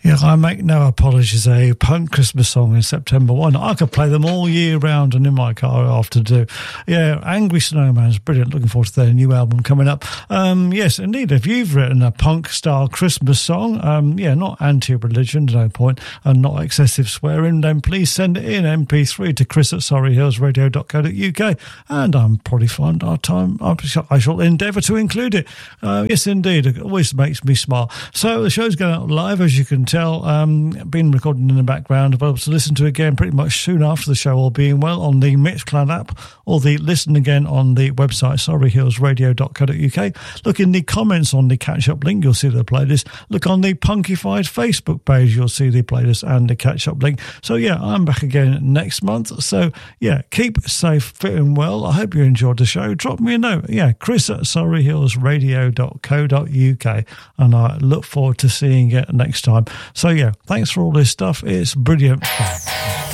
Yeah, I make no apologies. A punk Christmas song in September. Why not? I could play them all year round and in my car after do. Yeah, Angry Snowman's brilliant. Looking forward to their new album coming up. Yes, indeed. If you've written a punk-style Christmas song, not anti-religion, no point, and not excessive swearing, then please send it in MP3 to chris@surreyhillsradio.co.uk, and I'm probably find our time. I shall endeavour to include it. Yes, indeed. It always makes me smile. So the show's going out live, as you can tell, been recorded in the background, available to listen to again pretty much soon after the show, all being well, on the Mixcloud app or the listen again on the website surreyhillsradio.co.uk. Look in the comments on the catch-up link, you'll see the playlist. Look on the Punkified Facebook page, you'll see the playlist and the catch-up link. So yeah, I'm back again next month. So yeah, keep safe, fit and well. I hope you enjoyed the show. Drop me a note. Yeah, chris@surreyhillsradio.co.uk, and I look forward to seeing you next time. So yeah, thanks for all this stuff. It's brilliant.